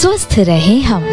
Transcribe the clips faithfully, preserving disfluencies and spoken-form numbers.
स्वस्थ रहें हम।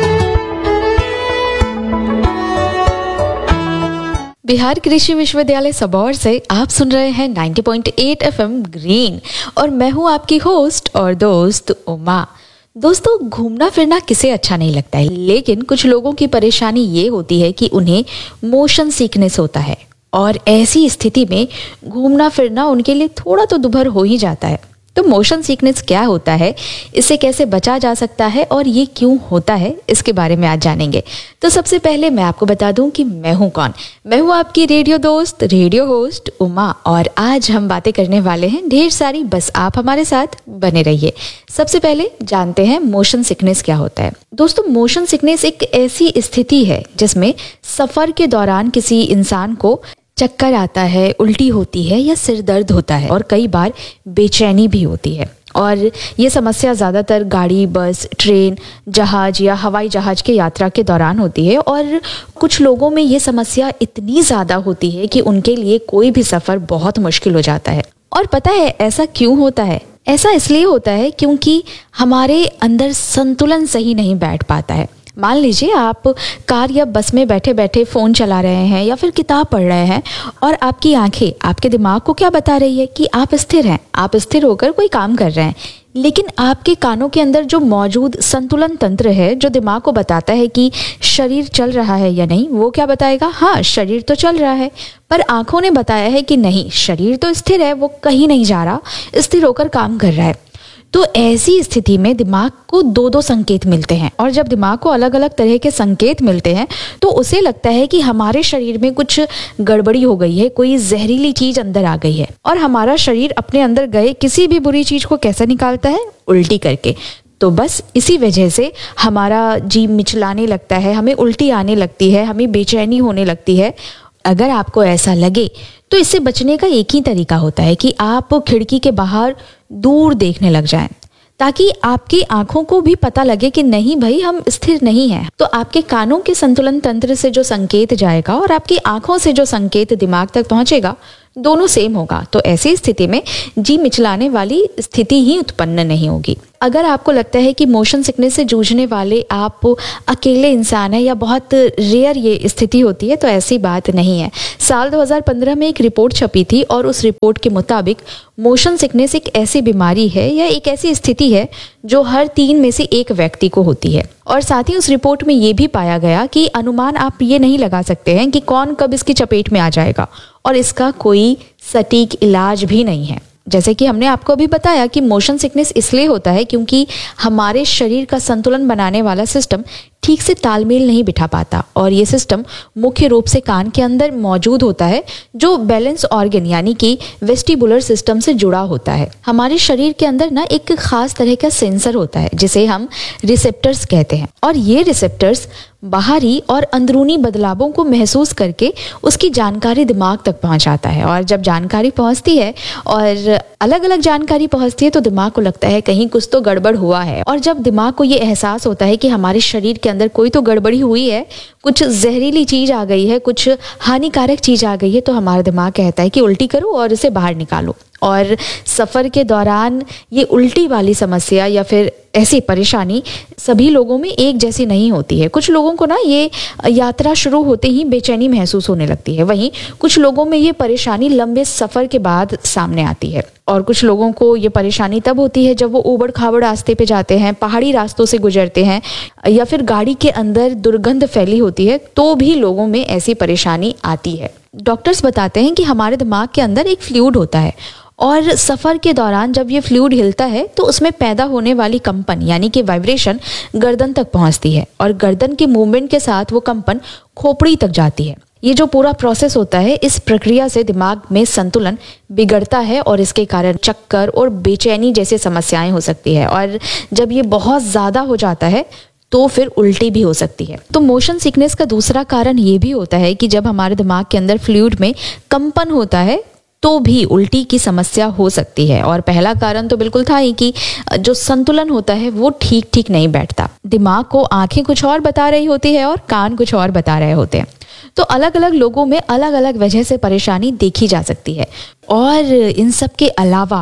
बिहार कृषि विश्वविद्यालय सबौर से आप सुन रहे हैं नब्बे पॉइंट आठ एफएम ग्रीन और मैं हूं आपकी होस्ट और दोस्त उमा। दोस्तों, घूमना फिरना किसे अच्छा नहीं लगता है, लेकिन कुछ लोगों की परेशानी ये होती है कि उन्हें मोशन सिकनेस होता है और ऐसी स्थिति में घूमना फिरना उनके लिए थोड़ा तो दुभर हो ही जाता है। तो मोशन सिकनेस क्या होता है, इससे कैसे बचा जा सकता है और ये क्यों होता है, इसके बारे में आज जानेंगे। तो सबसे पहले मैं आपको बता दूं कि मैं हूं कौन। मैं हूं आपकी रेडियो दोस्त, रेडियो होस्ट उमा, और आज हम बातें करने वाले हैं ढेर सारी। बस आप हमारे साथ बने रहिए। सबसे पहले जानते हैं मोशन सिकनेस क्या होता है। दोस्तों, मोशन सिकनेस एक ऐसी स्थिति है जिसमें सफर के दौरान किसी इंसान को चक्कर आता है, उल्टी होती है या सिर दर्द होता है और कई बार बेचैनी भी होती है। और ये समस्या ज़्यादातर गाड़ी, बस, ट्रेन, जहाज या हवाई जहाज के यात्रा के दौरान होती है। और कुछ लोगों में ये समस्या इतनी ज़्यादा होती है कि उनके लिए कोई भी सफ़र बहुत मुश्किल हो जाता है। और पता है ऐसा क्यों होता है? ऐसा इसलिए होता है क्योंकि हमारे अंदर संतुलन सही नहीं बैठ पाता है। मान लीजिए आप कार या बस में बैठे बैठे फ़ोन चला रहे हैं या फिर किताब पढ़ रहे हैं और आपकी आंखें आपके दिमाग को क्या बता रही है कि आप स्थिर हैं, आप स्थिर होकर कोई काम कर रहे हैं। लेकिन आपके कानों के अंदर जो मौजूद संतुलन तंत्र है, जो दिमाग को बताता है कि शरीर चल रहा है या नहीं, वो क्या बताएगा? हाँ, शरीर तो चल रहा है। पर आंखों ने बताया है कि नहीं, शरीर तो स्थिर है, वो कहीं नहीं जा रहा, स्थिर होकर काम कर रहा है। तो ऐसी स्थिति में दिमाग को दो दो संकेत मिलते हैं, और जब दिमाग को अलग अलग तरह के संकेत मिलते हैं तो उसे लगता है कि हमारे शरीर में कुछ गड़बड़ी हो गई है, कोई जहरीली चीज अंदर आ गई है। और हमारा शरीर अपने अंदर गए किसी भी बुरी चीज को कैसे निकालता है? उल्टी करके। तो बस इसी वजह से हमारा जी मिचलाने लगता है, हमें उल्टी आने लगती है, हमें बेचैनी होने लगती है। अगर आपको ऐसा लगे तो इससे बचने का एक ही तरीका होता है कि आप खिड़की के बाहर दूर देखने लग जाएं, ताकि आपकी आंखों को भी पता लगे कि नहीं भाई, हम स्थिर नहीं हैं। तो आपके कानों के संतुलन तंत्र से जो संकेत जाएगा और आपकी आंखों से जो संकेत दिमाग तक पहुंचेगा, दोनों सेम होगा। तो ऐसी स्थिति में जी मिचलाने वाली स्थिति ही उत्पन्न नहीं होगी। अगर आपको लगता है कि मोशन सिकनेस से जूझने वाले आप अकेले इंसान हैं या बहुत रेयर ये स्थिति होती है, तो ऐसी बात नहीं है। साल दो हज़ार पंद्रह में एक रिपोर्ट छपी थी और उस रिपोर्ट के मुताबिक मोशन सिकनेस एक ऐसी बीमारी है या एक ऐसी स्थिति है जो हर तीन में से एक व्यक्ति को होती है। और साथ ही उस रिपोर्ट में ये भी पाया गया कि अनुमान आप ये नहीं लगा सकते हैं कि कौन कब इसकी चपेट में आ जाएगा, और इसका कोई सटीक इलाज भी नहीं है। जैसे कि हमने आपको अभी बताया कि मोशन सिकनेस इसलिए होता है क्योंकि हमारे शरीर का संतुलन बनाने वाला सिस्टम ठीक से तालमेल नहीं बिठा पाता, और ये सिस्टम मुख्य रूप से कान के अंदर मौजूद होता है, जो बैलेंस ऑर्गन यानी कि वेस्टिबुलर सिस्टम से जुड़ा होता है। हमारे शरीर के अंदर ना एक खास तरह का सेंसर होता है जिसे हम रिसेप्टर्स कहते हैं, और ये रिसेप्टर्स बाहरी और अंदरूनी बदलावों को महसूस करके उसकी जानकारी दिमाग तक पहुंचाता है। और जब जानकारी पहुंचती है और अलग अलग जानकारी पहुंचती है तो दिमाग को लगता है कहीं कुछ तो गड़बड़ हुआ है। और जब दिमाग को ये एहसास होता है कि हमारे शरीर के अंदर कोई तो गड़बड़ी हुई है, कुछ जहरीली चीज आ गई है, कुछ हानिकारक चीज आ गई है, तो हमारा दिमाग कहता है कि उल्टी करो और इसे बाहर निकालो। और सफ़र के दौरान ये उल्टी वाली समस्या या फिर ऐसी परेशानी सभी लोगों में एक जैसी नहीं होती है। कुछ लोगों को ना ये यात्रा शुरू होते ही बेचैनी महसूस होने लगती है, वहीं कुछ लोगों में ये परेशानी लंबे सफ़र के बाद सामने आती है। और कुछ लोगों को ये परेशानी तब होती है जब वो ऊबड़ खाबड़ रास्ते पे जाते हैं, पहाड़ी रास्तों से गुजरते हैं, या फिर गाड़ी के अंदर दुर्गंध फैली होती है, तो भी लोगों में ऐसी परेशानी आती है। डॉक्टर्स बताते हैं कि हमारे दिमाग के अंदर एक फ्लूइड होता है, और सफ़र के दौरान जब ये फ्लूइड हिलता है तो उसमें पैदा होने वाली कंपन यानी कि वाइब्रेशन गर्दन तक पहुंचती है, और गर्दन के मूवमेंट के साथ वो कंपन खोपड़ी तक जाती है। ये जो पूरा प्रोसेस होता है, इस प्रक्रिया से दिमाग में संतुलन बिगड़ता है और इसके कारण चक्कर और बेचैनी जैसी समस्याएं हो सकती है। और जब ये बहुत ज़्यादा हो जाता है तो फिर उल्टी भी हो सकती है। तो मोशन सिकनेस का दूसरा कारण ये भी होता है कि जब हमारे दिमाग के अंदर फ्लूइड में कंपन होता है तो भी उल्टी की समस्या हो सकती है। और पहला कारण तो बिल्कुल था ही कि जो संतुलन होता है वो ठीक ठीक नहीं बैठता। दिमाग को आंखें कुछ और बता रही होती है और कान कुछ और बता रहे होते हैं। तो अलग अलग लोगों में अलग अलग वजह से परेशानी देखी जा सकती है। और इन सब के अलावा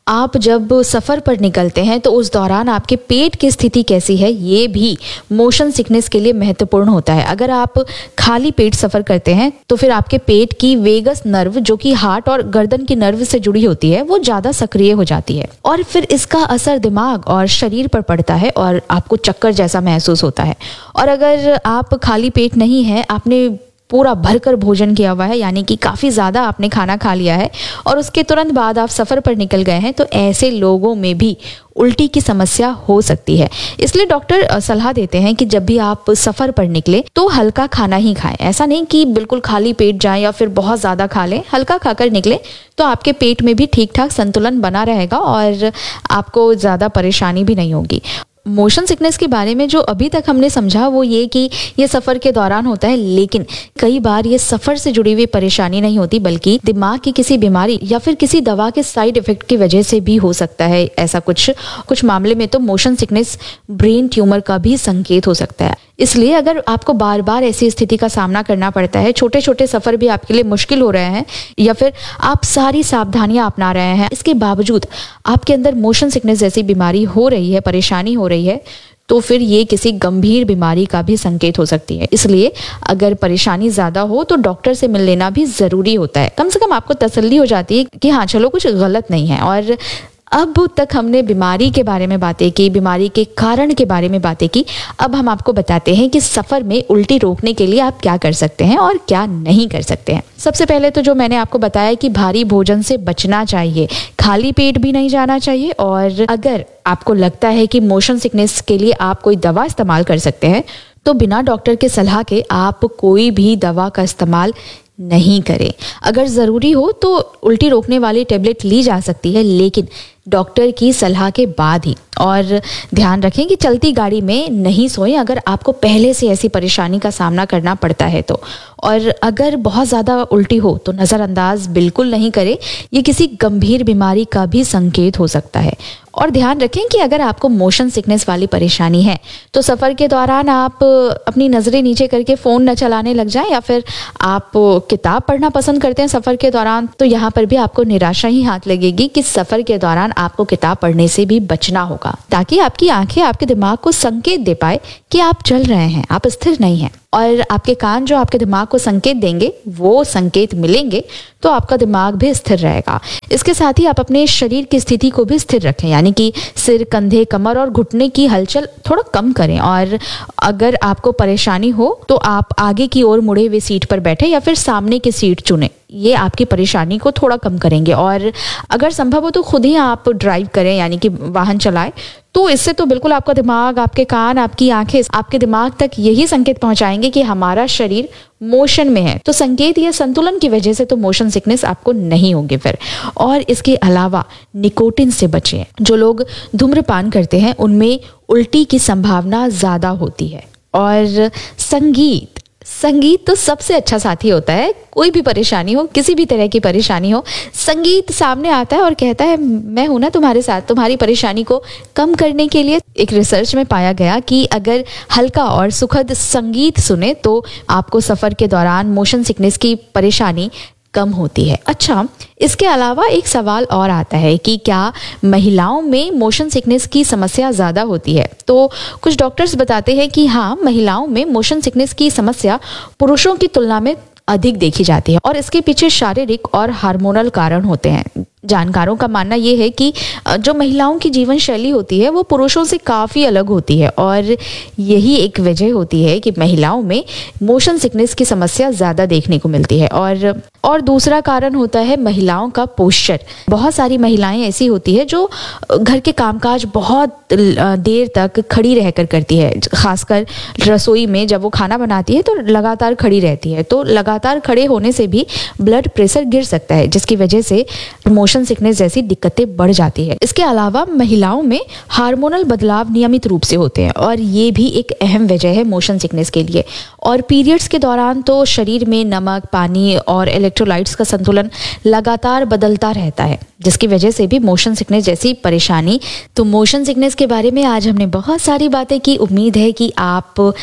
आप जब सफ़र पर निकलते हैं तो उस दौरान आपके पेट की स्थिति कैसी है, ये भी मोशन सिकनेस के लिए महत्वपूर्ण होता है। अगर आप खाली पेट सफ़र करते हैं तो फिर आपके पेट की वेगस नर्व, जो कि हार्ट और गर्दन की नर्व से जुड़ी होती है, वो ज़्यादा सक्रिय हो जाती है और फिर इसका असर दिमाग और शरीर पर पड़ता है और आपको चक्कर जैसा महसूस होता है। और अगर आप खाली पेट नहीं है, आपने पूरा भरकर भोजन किया हुआ है, यानी कि काफ़ी ज़्यादा आपने खाना खा लिया है और उसके तुरंत बाद आप सफ़र पर निकल गए हैं, तो ऐसे लोगों में भी उल्टी की समस्या हो सकती है। इसलिए डॉक्टर सलाह देते हैं कि जब भी आप सफ़र पर निकले तो हल्का खाना ही खाएं। ऐसा नहीं कि बिल्कुल खाली पेट जाएं या फिर बहुत ज़्यादा खा लें। हल्का खाकर निकले तो आपके पेट में भी ठीक ठाक संतुलन बना रहेगा और आपको ज़्यादा परेशानी भी नहीं होगी। मोशन सिकनेस के बारे में जो अभी तक हमने समझा वो ये कि ये सफ़र के दौरान होता है, लेकिन कई बार ये सफ़र से जुड़ी हुई परेशानी नहीं होती, बल्कि दिमाग की किसी बीमारी या फिर किसी दवा के साइड इफ़ेक्ट की वजह से भी हो सकता है। ऐसा कुछ कुछ मामले में तो मोशन सिकनेस ब्रेन ट्यूमर का भी संकेत हो सकता है। इसलिए अगर आपको बार बार ऐसी स्थिति का सामना करना पड़ता है, छोटे छोटे सफ़र भी आपके लिए मुश्किल हो रहे हैं या फिर आप सारी सावधानियां अपना रहे हैं, इसके बावजूद आपके अंदर मोशन सिकनेस जैसी बीमारी हो रही है, परेशानी हो रही है, तो फिर ये किसी गंभीर बीमारी का भी संकेत हो सकती है। इसलिए अगर परेशानी ज़्यादा हो तो डॉक्टर से मिल लेना भी ज़रूरी होता है। कम से कम आपको तसल्ली हो जाती है कि हाँ चलो कुछ गलत नहीं है। और अब तक हमने बीमारी के बारे में बातें की, बीमारी के कारण के बारे में बातें की। अब हम आपको बताते हैं कि सफ़र में उल्टी रोकने के लिए आप क्या कर सकते हैं और क्या नहीं कर सकते हैं। सबसे पहले तो जो मैंने आपको बताया कि भारी भोजन से बचना चाहिए, खाली पेट भी नहीं जाना चाहिए। और अगर आपको लगता है कि मोशन सिकनेस के लिए आप कोई दवा इस्तेमाल कर सकते हैं तो बिना डॉक्टर के सलाह के आप कोई भी दवा का इस्तेमाल नहीं करें। अगर ज़रूरी हो तो उल्टी रोकने वाली टेबलेट ली जा सकती है, लेकिन डॉक्टर की सलाह के बाद ही। और ध्यान रखें कि चलती गाड़ी में नहीं सोएं अगर आपको पहले से ऐसी परेशानी का सामना करना पड़ता है तो। और अगर बहुत ज़्यादा उल्टी हो तो नज़रअंदाज बिल्कुल नहीं करें, ये किसी गंभीर बीमारी का भी संकेत हो सकता है। और ध्यान रखें कि अगर आपको मोशन सिकनेस वाली परेशानी है तो सफ़र के दौरान आप अपनी नज़रें नीचे करके फ़ोन न चलाने लग जाएं, या फिर आप किताब पढ़ना पसंद करते हैं सफ़र के दौरान, तो यहाँ पर भी आपको निराशा ही हाथ लगेगी कि सफ़र के दौरान आपको किताब पढ़ने से भी बचना होगा, ताकि आपकी आंखें आपके दिमाग को संकेत दे पाए कि आप चल रहे हैं, आप स्थिर नहीं हैं। और आपके कान जो आपके दिमाग को संकेत देंगे, वो संकेत मिलेंगे तो आपका दिमाग भी स्थिर रहेगा। इसके साथ ही आप अपने शरीर की स्थिति को भी स्थिर रखें, यानी कि सिर, कंधे, कमर और घुटने की हलचल थोड़ा कम करें। और अगर आपको परेशानी हो तो आप आगे की ओर मुड़े हुए सीट पर बैठे या फिर सामने की सीट चुनें। ये आपकी परेशानी को थोड़ा कम करेंगे। और अगर संभव हो तो खुद ही आप ड्राइव करें, यानी कि वाहन चलाएं। तो इससे तो बिल्कुल आपका दिमाग, आपके कान, आपकी आंखें आपके दिमाग तक यही संकेत पहुंचाएंगे कि हमारा शरीर मोशन में है। तो संकेत या संतुलन की वजह से तो मोशन सिकनेस आपको नहीं होगी फिर। और इसके अलावा निकोटिन से बचें। जो लोग धूम्रपान करते हैं उनमें उल्टी की संभावना ज़्यादा होती है। और संगीत संगीत तो सबसे अच्छा साथी होता है। कोई भी परेशानी हो, किसी भी तरह की परेशानी हो, संगीत सामने आता है और कहता है मैं हूं ना तुम्हारे साथ। तुम्हारी परेशानी को कम करने के लिए एक रिसर्च में पाया गया कि अगर हल्का और सुखद संगीत सुने तो आपको सफ़र के दौरान मोशन सिकनेस की परेशानी कम होती है। अच्छा, इसके अलावा एक सवाल और आता है कि क्या महिलाओं में मोशन सिकनेस की समस्या ज़्यादा होती है? तो कुछ डॉक्टर्स बताते हैं कि हाँ, महिलाओं में मोशन सिकनेस की समस्या पुरुषों की तुलना में अधिक देखी जाती है और इसके पीछे शारीरिक और हार्मोनल कारण होते हैं। जानकारों का मानना यह है कि जो महिलाओं की जीवन शैली होती है वो पुरुषों से काफ़ी अलग होती है और यही एक वजह होती है कि महिलाओं में मोशन सिकनेस की समस्या ज़्यादा देखने को मिलती है। और और दूसरा कारण होता है महिलाओं का पोस्चर। बहुत सारी महिलाएं ऐसी होती है जो घर के कामकाज बहुत देर तक खड़ी रहकर करती है, खासकर रसोई में जब वो खाना बनाती है तो लगातार खड़ी रहती है। तो लगातार खड़े होने से भी ब्लड प्रेशर गिर सकता है, जिसकी वजह से मोशन सिकनेस जैसी दिक्कतें बढ़ जाती है। इसके अलावा महिलाओं में हार्मोनल बदलाव नियमित रूप से होते हैं और ये भी एक अहम वजह है मोशन सिकनेस के लिए। और पीरियड्स के दौरान तो शरीर में नमक, पानी और इलेक्ट्रोलाइट्स का संतुलन लगातार बदलता रहता है, जिसकी वजह से भी मोशन सिकनेस जैसी परेशानी। तो मोशन सिकनेस के बारे में आज हमने बहुत सारी बातें की। उम्मीद है कि आप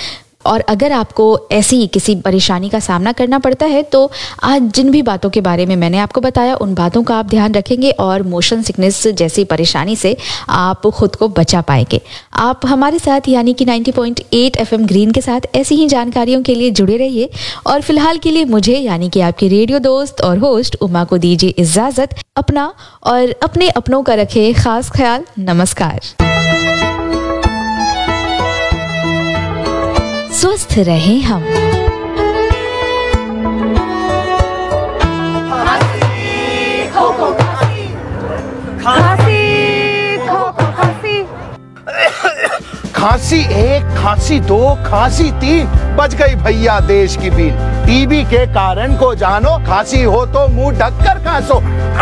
और अगर आपको ऐसी किसी परेशानी का सामना करना पड़ता है तो आज जिन भी बातों के बारे में मैंने आपको बताया उन बातों का आप ध्यान रखेंगे और मोशन सिकनेस जैसी परेशानी से आप खुद को बचा पाएंगे। आप हमारे साथ यानी कि ninety point eight FM green के साथ ऐसी ही जानकारियों के लिए जुड़े रहिए और फिलहाल के लिए मुझे यानी कि आपकी रेडियो दोस्त और होस्ट उमा को दीजिए इजाजत। अपना और अपने अपनों का रखे खास ख्याल। नमस्कार। स्वस्थ रहे हम। खांसी एक, खांसी दो, खांसी तीन, बच गई भैया देश की बीन। टीबी के कारण को जानो, खांसी हो तो मुंह ढककर खांसो।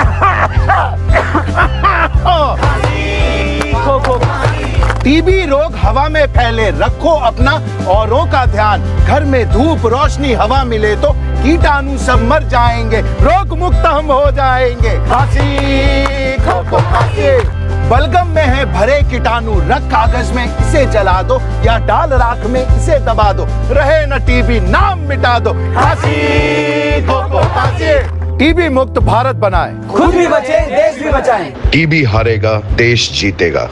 टीबी रोग हवा में फैले, रखो अपना औरों का ध्यान। घर में धूप रोशनी हवा मिले तो कीटाणु सब मर जाएंगे, रोग मुक्त हम हो जाएंगे। खांसी खो खो खांसी, बलगम में है भरे कीटाणु, रख कागज में इसे जला दो या डाल राख में इसे दबा दो, रहे न टीबी नाम मिटा दो। खांसी खो खो खांसी, टीबी मुक्त भारत बनाए, खुद भी बचे देश भी बचाएं। टीबी हारेगा देश जीतेगा।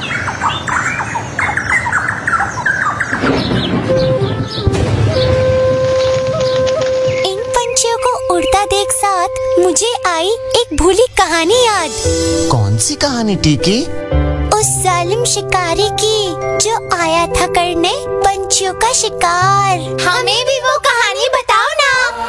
इन पंछियों को उड़ता देख साथ मुझे आई एक भूली कहानी याद। कौन सी कहानी टीकी? उस जालिम शिकारी की जो आया था करने पंछियों का शिकार। हमें भी वो कहानी बताओ ना।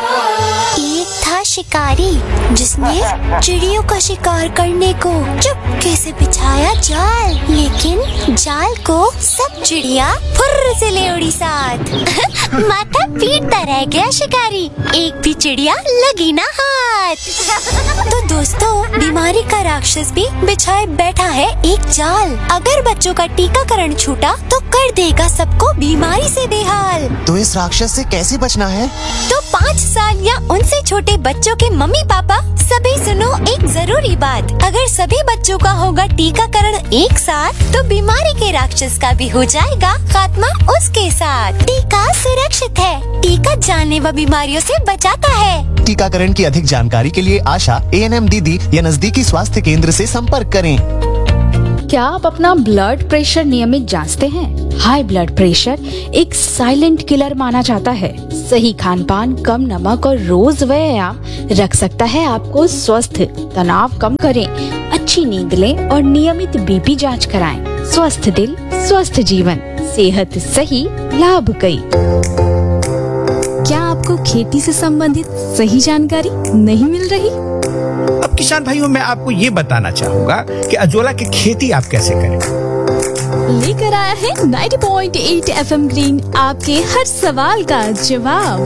एक था शिकारी जिसने चिड़ियों का शिकार करने को चुपके से बिछाया जाल, लेकिन जाल को सब चिड़िया फुर्र से ले उड़ी साथ। माथा पीटता रह गया शिकारी, एक भी चिड़िया लगी ना हाथ। तो दोस्तों, बीमारी का राक्षस भी बिछाए बैठा है एक जाल। अगर बच्चों का टीकाकरण छूटा तो कर देगा सबको बीमारी से बेहाल। तो इस राक्षस से कैसे बचना है? तो पाँच साल या उनसे छोटे बच्चों के मम्मी पापा सभी सुनो एक जरूरी बात। अगर सभी बच्चों का होगा टीकाकरण एक साथ तो बीमारी के राक्षस का भी हो जाएगा खात्मा उसके साथ। टीका सुरक्षित है, टीका जानलेवा बीमारियों से बचाता है। टीकाकरण की अधिक जानकारी के लिए आशा, ए एन एम दीदी या नजदीकी स्वास्थ्य केंद्र से संपर्क करें। क्या आप अपना ब्लड प्रेशर नियमित जांचते हैं? हाई ब्लड प्रेशर एक साइलेंट किलर माना जाता है। सही खान पान, कम नमक और रोज व्यायाम रख सकता है आपको स्वस्थ। तनाव कम करें, अच्छी नींद लें और नियमित बीपी जांच कराएं। स्वस्थ दिल, स्वस्थ जीवन, सेहत सही, लाभ कई। क्या आपको खेती से संबंधित सही जानकारी नहीं मिल रही? अब किसान भाइयों, मैं आपको ये बताना चाहूँगा कि अजोला की खेती आप कैसे करें। लेकर आया है ninety point eight FM green आपके हर सवाल का जवाब।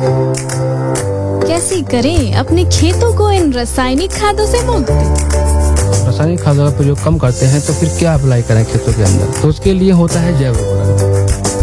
कैसे करें अपने खेतों को इन रासायनिक खादों से मुक्त? रासायनिक खादों का प्रयोग कम करते हैं तो फिर क्या अप्लाई करें खेतों के अंदर? तो उसके लिए होता है जैव उर्वरक।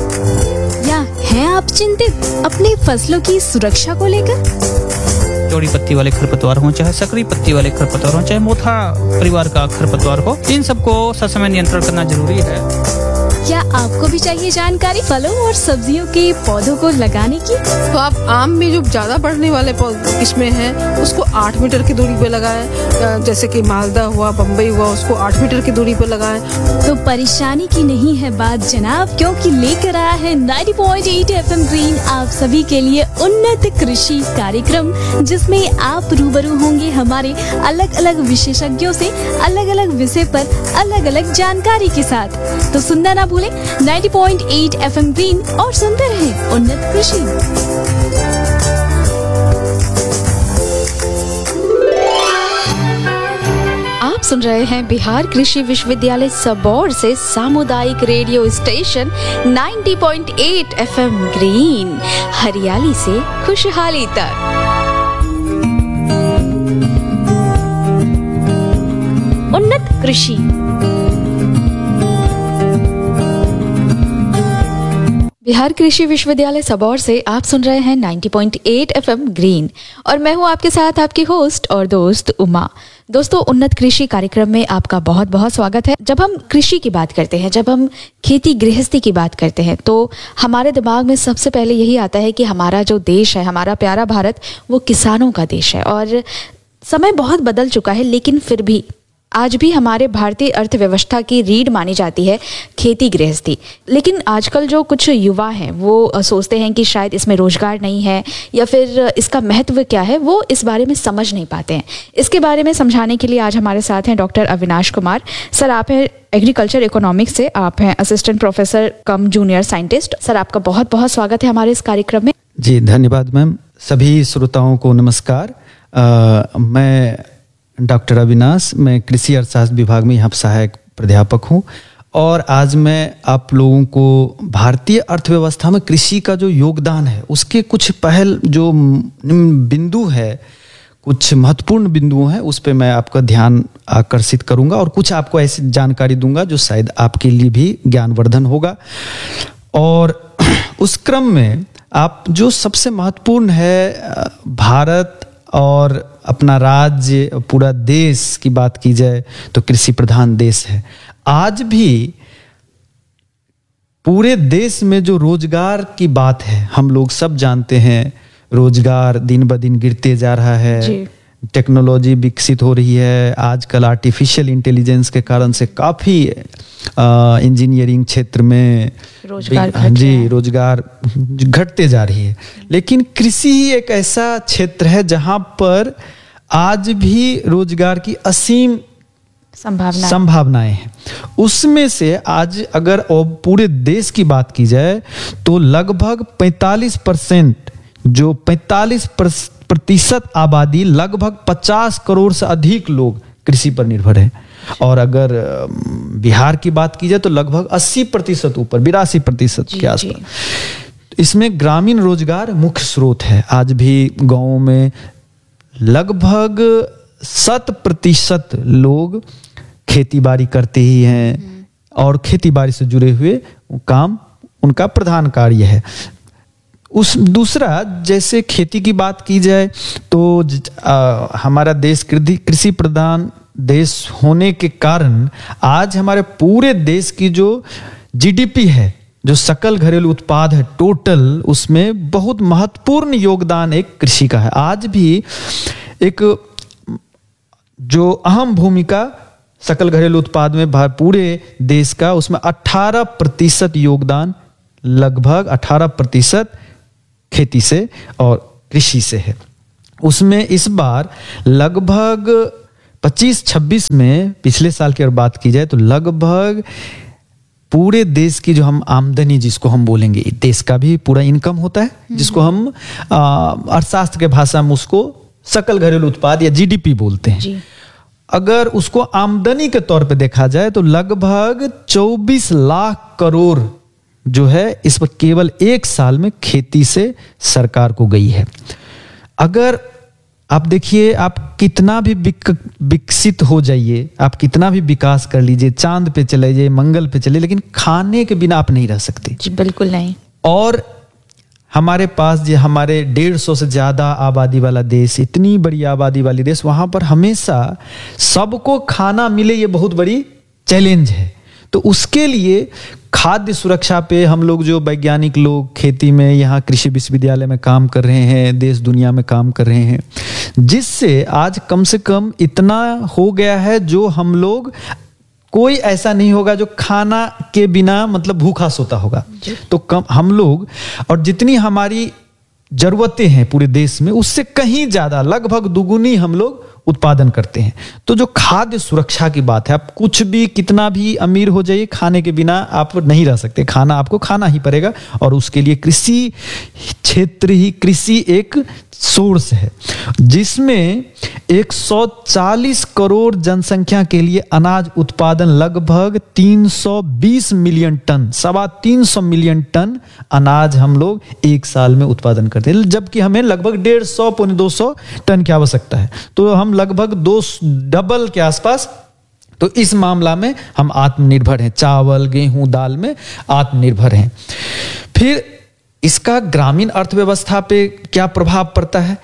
या हैं आप चिंतित अपनी फसलों की सुरक्षा को लेकर? चौड़ी पत्ती वाले खरपतवार हो, चाहे सकरी पत्ती वाले खरपतवार हो, चाहे मोथा परिवार का खरपतवार हो, इन सबको ससमय नियंत्रण करना जरूरी है। क्या आपको भी चाहिए जानकारी फलों और सब्जियों के पौधों को लगाने की? तो आप आम में जो ज्यादा बढ़ने वाले किस्में हैं उसको आठ मीटर की दूरी पे लगाएं, जैसे कि मालदा हुआ, बम्बई हुआ, उसको आठ मीटर की दूरी पे लगाएं। तो परेशानी की नहीं है बात जनाब, क्योंकि लेकर आया है ninety point eight FM green आप सभी के लिए उन्नत कृषि कार्यक्रम, जिसमें आप रूबरू होंगे हमारे अलग अलग विशेषज्ञों से अलग अलग विषय पर अलग अलग जानकारी के साथ। तो सुनना ना भूलें ninety point eight FM green और सुनते रहें उन्नत कृषि। आप सुन रहे हैं बिहार कृषि विश्वविद्यालय सबौर से सामुदायिक radio station ninety point eight FM green, हरियाली से खुशहाली तक। उन्नत कृषि। बिहार कृषि विश्वविद्यालय सबौर से आप सुन रहे हैं नब्बे पॉइंट आठ एफएम ग्रीन और मैं हूं आपके साथ आपकी होस्ट और दोस्त उमा। दोस्तों, उन्नत कृषि कार्यक्रम में आपका बहुत बहुत स्वागत है। जब हम कृषि की बात करते हैं, जब हम खेती गृहस्थी की बात करते हैं, तो हमारे दिमाग में सबसे पहले यही आता है कि हमारा जो देश है, हमारा प्यारा भारत, वो किसानों का देश है। और समय बहुत बदल चुका है, लेकिन फिर भी आज भी हमारे भारतीय अर्थव्यवस्था की रीढ़ मानी जाती है खेती गृहस्थी। लेकिन आजकल जो कुछ युवा हैं वो सोचते हैं कि शायद इसमें रोजगार नहीं है या फिर इसका महत्व क्या है, वो इस बारे में समझ नहीं पाते हैं। इसके बारे में समझाने के लिए आज हमारे साथ हैं डॉक्टर अविनाश कुमार सर। आप हैं एग्रीकल्चर इकोनॉमिक्स से, आप हैं असिस्टेंट प्रोफेसर कम जूनियर साइंटिस्ट। सर, आपका बहुत बहुत स्वागत है हमारे इस कार्यक्रम में। जी धन्यवाद मैम। सभी श्रोताओं को नमस्कार। आ, मैं डॉक्टर अविनाश, मैं कृषि अर्थशास्त्र विभाग में यहाँ सहायक प्राध्यापक हूँ और आज मैं आप लोगों को भारतीय अर्थव्यवस्था में कृषि का जो योगदान है उसके कुछ पहल जो बिंदु है, कुछ महत्वपूर्ण बिंदु हैं, उस पर मैं आपका ध्यान आकर्षित करूँगा और कुछ आपको ऐसी जानकारी दूंगा जो शायद आपके लिए भी ज्ञानवर्धन होगा। और उस क्रम में आप जो सबसे महत्वपूर्ण है, भारत और अपना राज्य, पूरा देश की बात की जाए तो कृषि प्रधान देश है। आज भी पूरे देश में जो रोजगार की बात है, हम लोग सब जानते हैं रोजगार दिन ब दिन गिरते जा रहा है। टेक्नोलॉजी विकसित हो रही है। आजकल आर्टिफिशियल इंटेलिजेंस के कारण से काफ़ी इंजीनियरिंग क्षेत्र में रोजगार जी रोजगार घटते जा रही है। लेकिन कृषि ही एक ऐसा क्षेत्र है जहां पर आज भी रोजगार की असीम संभावना संभावनाएं हैं। उसमें से आज अगर पूरे देश की बात की जाए तो लगभग पैंतालीस परसेंट जो पैंतालीस प्रतिशत आबादी, लगभग पचास करोड़ से अधिक लोग कृषि पर निर्भर है। और अगर बिहार की बात की जाए तो लगभग अस्सी प्रतिशत ऊपर, बिरासी प्रतिशत के आसपास। इसमें ग्रामीण रोजगार मुख्य स्रोत है। आज भी गांवों में लगभग शत प्रतिशत लोग खेती बाड़ी करते ही हैं और खेती बाड़ी से जुड़े हुए काम उनका प्रधान कार्य है। उस दूसरा, जैसे खेती की बात की जाए तो आ, हमारा देश कृषि प्रधान देश होने के कारण आज हमारे पूरे देश की जो जीडीपी है, जो सकल घरेलू उत्पाद है टोटल, उसमें बहुत महत्वपूर्ण योगदान एक कृषि का है। आज भी एक जो अहम भूमिका सकल घरेलू उत्पाद में पूरे देश का, उसमें अठारह प्रतिशत योगदान, लगभग अठारह प्रतिशत खेती से और कृषि से है। उसमें इस बार लगभग पच्चीस छब्बीस में, पिछले साल की अगर बात की जाए तो लगभग पूरे देश की जो हम आमदनी जिसको हम बोलेंगे, देश का भी पूरा इनकम होता है जिसको हम अर्थशास्त्र के भाषा में उसको सकल घरेलू उत्पाद या जीडीपी बोलते हैं। अगर उसको आमदनी के तौर पे देखा जाए तो लगभग चौबीस लाख करोड़ जो है इस पर केवल एक साल में खेती से सरकार को गई है। अगर आप देखिए, आप कितना भी विकसित हो जाइए, आप कितना भी विकास कर लीजिए, चांद पे चले जाइए, मंगल पे चले, लेकिन खाने के बिना आप नहीं रह सकते। जी बिल्कुल नहीं। और हमारे पास जो हमारे डेढ़ सौ से ज्यादा आबादी वाला देश, इतनी बड़ी आबादी वाली देश, वहां पर हमेशा सबको खाना मिले, ये बहुत बड़ी चैलेंज है। तो उसके लिए खाद्य सुरक्षा पे हम लोग जो वैज्ञानिक लोग खेती में यहाँ कृषि विश्वविद्यालय में काम कर रहे हैं, देश दुनिया में काम कर रहे हैं, जिससे आज कम से कम इतना हो गया है जो हम लोग, कोई ऐसा नहीं होगा जो खाना के बिना मतलब भूखा सोता होगा। तो कम हम लोग, और जितनी हमारी जरूरतें हैं पूरे देश में उससे कहीं ज्यादा, लगभग दुगुनी हम लोग उत्पादन करते हैं। तो जो खाद्य सुरक्षा की बात है, आप कुछ भी कितना भी अमीर हो जाइए, खाने के बिना आप नहीं रह सकते। खाना आपको खाना ही पड़ेगा और उसके लिए कृषि क्षेत्र ही, कृषि एक सोर्स है जिसमें एक सौ चालीस करोड़ जनसंख्या के लिए अनाज उत्पादन लगभग तीन सौ बीस मिलियन टन, सवा तीन सौ मिलियन टन अनाज हम लोग एक साल में उत्पादन करते हैं, जबकि हमें लगभग डेढ़ सौ पौने दो सौ टन की आवश्यकता है। तो हम लगभग दो डबल के आसपास, तो इस मामला में हम आत्मनिर्भर हैं, चावल गेहूं दाल में आत्मनिर्भर हैं। फिर इसका ग्रामीण अर्थव्यवस्था पे क्या प्रभाव पड़ता है?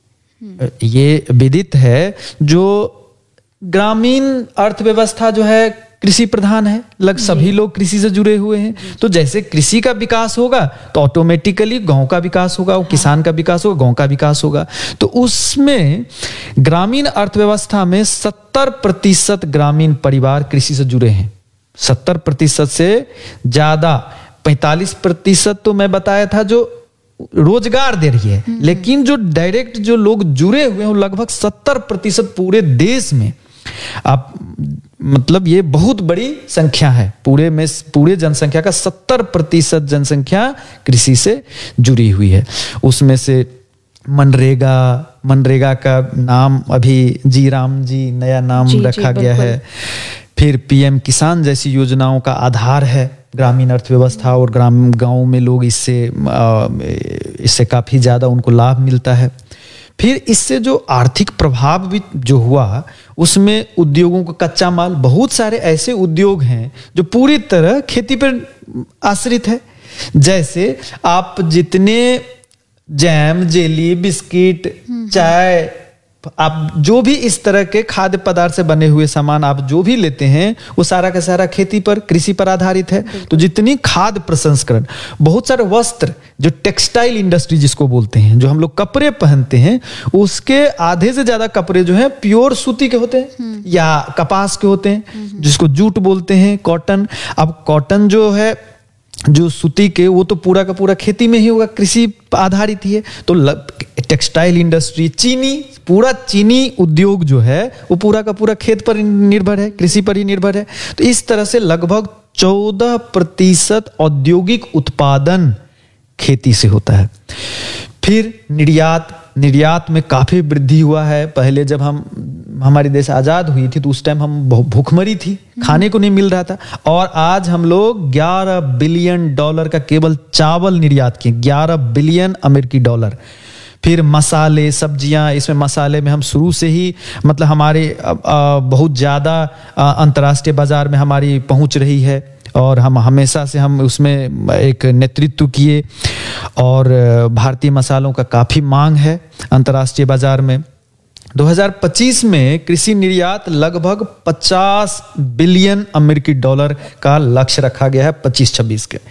ये विदित है, जो ग्रामीण अर्थव्यवस्था जो है कृषि प्रधान है, लग सभी लोग कृषि से जुड़े हुए हैं। तो जैसे कृषि का विकास होगा तो ऑटोमेटिकली गांव का विकास होगा, हाँ। किसान का विकास होगा, गांव का विकास होगा। तो उसमें ग्रामीण अर्थव्यवस्था में सत्तर प्रतिशत ग्रामीण परिवार कृषि से जुड़े हैं। सत्तर प्रतिशत से ज्यादा, पैंतालीस प्रतिशत तो मैं बताया था जो रोजगार दे रही है, लेकिन जो डायरेक्ट जो लोग जुड़े हुए हैं लगभग सत्तर प्रतिशत पूरे देश में। आप मतलब ये बहुत बड़ी संख्या है, पूरे में पूरे जनसंख्या का सत्तर प्रतिशत जनसंख्या कृषि से जुड़ी हुई है। उसमें से मनरेगा मनरेगा का नाम अभी जी राम जी नया नाम जी, रखा जी, गया है। फिर पीएम किसान जैसी योजनाओं का आधार है ग्रामीण अर्थव्यवस्था, और ग्राम गांव में लोग इससे इससे काफी ज्यादा उनको लाभ मिलता है। फिर इससे जो आर्थिक प्रभाव भी जो हुआ, उसमें उद्योगों का कच्चा माल, बहुत सारे ऐसे उद्योग हैं जो पूरी तरह खेती पर आश्रित है। जैसे आप जितने जैम, जेली, बिस्किट, चाय, आप जो भी इस तरह के खाद्य पदार्थ से बने हुए सामान आप जो भी लेते हैं वो सारा का सारा खेती पर, कृषि पर आधारित है। तो जितनी खाद्य प्रसंस्करण, बहुत सारे वस्त्र, जो टेक्सटाइल इंडस्ट्री जिसको बोलते हैं, जो हम लोग कपड़े पहनते हैं, उसके आधे से ज्यादा कपड़े जो हैं प्योर सूती के होते हैं या कपास के होते हैं, जिसको जूट बोलते हैं, कॉटन। अब कॉटन जो है, जो सूती के, वो तो पूरा का पूरा खेती में ही होगा, कृषि आधारित ही है। तो टेक्सटाइल इंडस्ट्री, चीनी, पूरा चीनी उद्योग जो है वो पूरा का पूरा खेत पर निर्भर है, कृषि पर ही निर्भर है। तो इस तरह से लगभग चौदह प्रतिशत औद्योगिक उत्पादन खेती से होता है। फिर निर्यात निर्यात में काफी वृद्धि हुआ है। पहले जब हम हमारी देश आजाद हुई थी तो उस टाइम हम भूखमरी थी, खाने को नहीं मिल रहा था, और आज हम लोग ग्यारह बिलियन डॉलर का केवल चावल निर्यात किए, ग्यारह बिलियन अमेरिकी डॉलर। फिर मसाले, सब्जियां, इसमें मसाले में हम शुरू से ही मतलब हमारे आ, आ, बहुत ज़्यादा अंतर्राष्ट्रीय बाजार में हमारी पहुंच रही है, और हम हमेशा से हम उसमें एक नेतृत्व किए, और भारतीय मसालों का काफ़ी मांग है अंतर्राष्ट्रीय बाजार में। दो हज़ार पच्चीस में कृषि निर्यात लगभग पचास बिलियन अमेरिकी डॉलर का लक्ष्य रखा गया है पच्चीस छब्बीस के।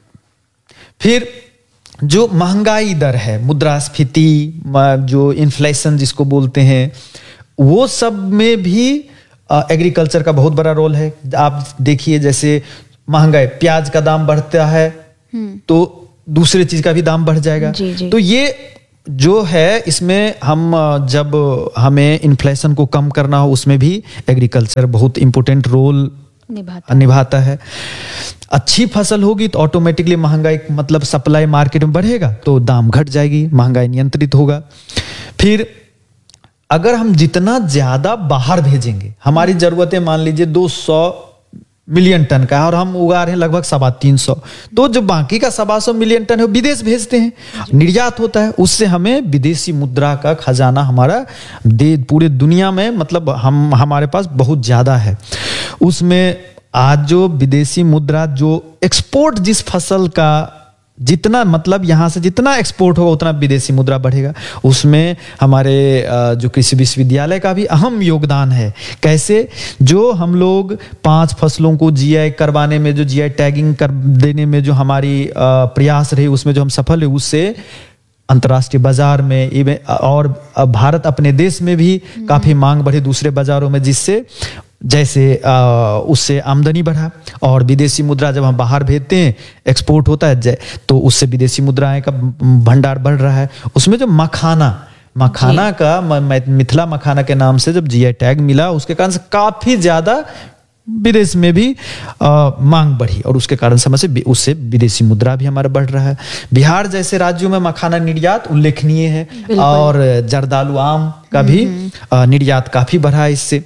फिर जो महंगाई दर है, मुद्रास्फीति, जो इन्फ्लेशन जिसको बोलते हैं, वो सब में भी एग्रीकल्चर का बहुत बड़ा रोल है। आप देखिए, जैसे महंगाई, प्याज का दाम बढ़ता है तो दूसरे चीज का भी दाम बढ़ जाएगा। जी जी। तो ये जो है, इसमें हम जब हमें इन्फ्लेशन को कम करना हो, उसमें भी एग्रीकल्चर बहुत इंपॉर्टेंट रोल निभाता, निभाता है। अच्छी फसल होगी तो ऑटोमेटिकली महंगाई, मतलब सप्लाई मार्केट में बढ़ेगा तो दाम घट जाएगी, महंगाई नियंत्रित होगा। फिर अगर हम जितना ज्यादा बाहर भेजेंगे, हमारी जरूरतें मान लीजिए दो सौ मिलियन टन का है और हम उगा रहे हैं लगभग सवा तीन सौ, तो जो बाकी का सवा सौ मिलियन टन है विदेश भेजते हैं, निर्यात होता है। उससे हमें विदेशी मुद्रा का खजाना हमारा दे पूरे दुनिया में, मतलब हम हमारे पास बहुत ज्यादा है। उसमें आज जो विदेशी मुद्रा, जो एक्सपोर्ट, जिस फसल का जितना मतलब यहां से जितना एक्सपोर्ट होगा उतना विदेशी मुद्रा बढ़ेगा। उसमें हमारे जो कृषि विश्वविद्यालय का भी अहम योगदान है। कैसे? जो हम लोग पांच फसलों को जीआई करवाने में, जो जीआई टैगिंग कर देने में जो हमारी प्रयास रही, उसमें जो हम सफल हुए, उससे अंतर्राष्ट्रीय बाजार में और भारत अपने देश में भी काफी मांग बढ़ी दूसरे बाजारों में, जिससे जैसे आ, उससे आमदनी बढ़ा। और विदेशी मुद्रा जब हम बाहर भेजते हैं, एक्सपोर्ट होता है, तो उससे विदेशी मुद्राएं का भंडार बढ़ रहा है। उसमें जो मखाना मखाना का मिथिला मखाना के नाम से जब जीआई टैग मिला, उसके कारण से काफी ज्यादा विदेश में भी आ, मांग बढ़ी, और उसके कारण समझ से उससे विदेशी मुद्रा भी हमारा बढ़ रहा है। बिहार जैसे राज्यों में मखाना निर्यात उल्लेखनीय है, और जर्दालू आम का भी आ, निर्यात काफी बढ़ा है इससे।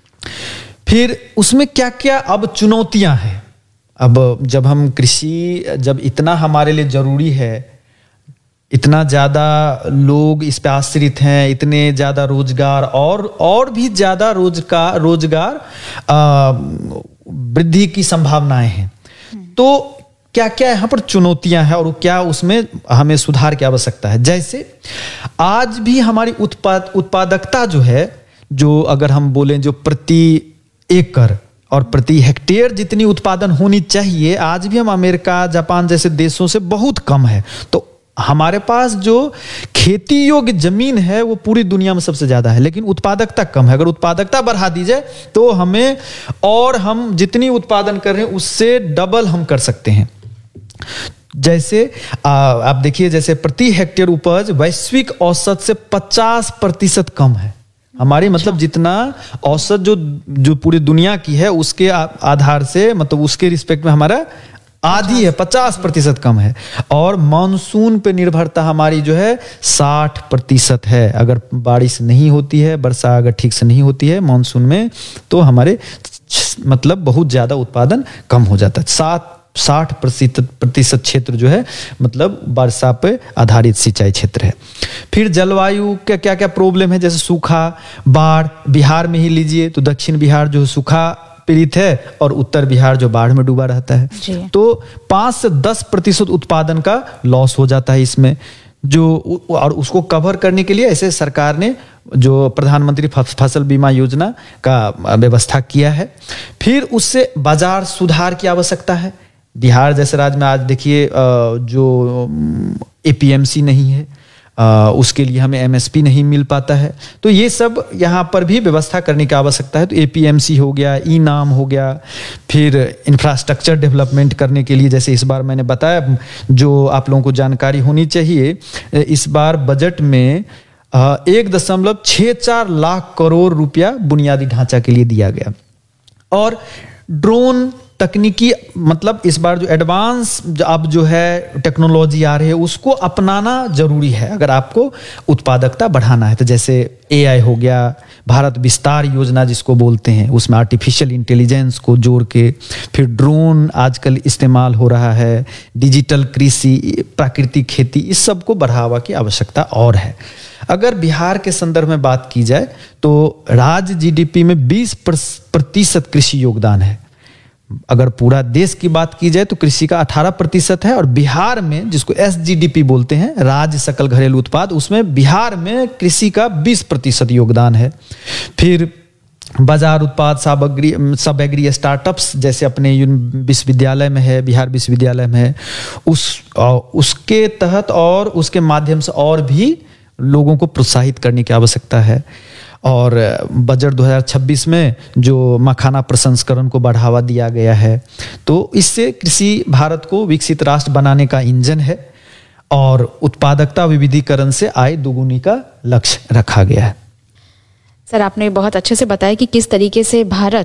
फिर उसमें क्या क्या अब चुनौतियां हैं। अब जब हम कृषि, जब इतना हमारे लिए जरूरी है, इतना ज्यादा लोग इस पे आश्रित हैं, इतने ज्यादा रोजगार और और भी ज्यादा रोजगार रोजगार वृद्धि की संभावनाएं हैं, तो क्या क्या यहाँ पर चुनौतियां हैं और क्या उसमें हमें सुधार की आवश्यकता है। जैसे आज भी हमारी उत्पाद उत्पादकता जो है, जो अगर हम बोलें जो प्रति एकड़ और प्रति हेक्टेयर जितनी उत्पादन होनी चाहिए, आज भी हम अमेरिका, जापान जैसे देशों से बहुत कम है। तो हमारे पास जो खेती योग्य जमीन है वो पूरी दुनिया में सबसे ज्यादा है, लेकिन उत्पादकता कम है। अगर उत्पादकता बढ़ा दी जाए तो हमें, और हम जितनी उत्पादन कर रहे हैं उससे डबल हम कर सकते हैं। जैसे आ, आप देखिए, जैसे प्रति हेक्टेयर उपज वैश्विक औसत से पचास प्रतिशत कम है हमारी, मतलब जितना औसत जो जो पूरी दुनिया की है उसके आधार से, मतलब उसके रिस्पेक्ट में हमारा आधी है, पचास प्रतिशत कम है। और मानसून पे निर्भरता हमारी जो है साठ प्रतिशत है। अगर बारिश नहीं होती है, वर्षा अगर ठीक से नहीं होती है मानसून में, तो हमारे मतलब बहुत ज्यादा उत्पादन कम हो जाता है। सात साठ प्रतिशत प्रतिशत क्षेत्र जो है मतलब वर्षा पे आधारित सिंचाई क्षेत्र है। फिर जलवायु का क्या क्या प्रॉब्लम है, जैसे सूखा, बाढ़। बिहार में ही लीजिए तो दक्षिण बिहार जो सूखा पीड़ित है और उत्तर बिहार जो बाढ़ में डूबा रहता है। तो पांच से दस प्रतिशत उत्पादन का लॉस हो जाता है इसमें, जो और उसको कवर करने के लिए ऐसे सरकार ने जो प्रधानमंत्री फसल बीमा योजना का व्यवस्था किया है। फिर उससे बाजार सुधार की आवश्यकता है। बिहार जैसे राज्य में आज देखिए जो एपीएमसी नहीं है, आ, उसके लिए हमें एमएसपी नहीं मिल पाता है। तो ये सब यहाँ पर भी व्यवस्था करने की आवश्यकता है। तो एपीएमसी हो गया, ई नाम हो गया, फिर इंफ्रास्ट्रक्चर डेवलपमेंट करने के लिए, जैसे इस बार मैंने बताया, जो आप लोगों को जानकारी होनी चाहिए, इस बार बजट में एक दशमलव छः चार लाख करोड़ रुपया बुनियादी ढांचा के लिए दिया गया। और ड्रोन तकनीकी, मतलब इस बार जो एडवांस अब जो है टेक्नोलॉजी आ रही है उसको अपनाना जरूरी है अगर आपको उत्पादकता बढ़ाना है। तो जैसे एआई हो गया, भारत विस्तार योजना जिसको बोलते हैं, उसमें आर्टिफिशियल इंटेलिजेंस को जोड़ के, फिर ड्रोन आजकल इस्तेमाल हो रहा है, डिजिटल कृषि, प्राकृतिक खेती, इस सब को बढ़ावा की आवश्यकता और है। अगर बिहार के संदर्भ में बात की जाए तो राज्य जीडीपी में बीस प्रतिशत कृषि योगदान है। अगर पूरा देश की बात की जाए तो कृषि का अठारह प्रतिशत है, और बिहार में जिसको एसजीडीपी बोलते हैं, राज्य सकल घरेलू उत्पाद, उसमें बिहार में कृषि का बीस प्रतिशत योगदान है। फिर बाजार उत्पाद, सामग्री, सब एग्री स्टार्टअप्स जैसे अपने विश्वविद्यालय में है, बिहार विश्वविद्यालय में है, उस उसके तहत और उसके माध्यम से और भी लोगों को प्रोत्साहित करने की आवश्यकता है। और बजट दो हज़ार छब्बीस में जो मखाना प्रसंस्करण को बढ़ावा दिया गया है, तो इससे कृषि भारत को विकसित राष्ट्र बनाने का इंजन है, और उत्पादकता विविधीकरण से आय दोगुनी का लक्ष्य रखा गया है। सर, आपने बहुत अच्छे से बताया कि किस तरीके से भारत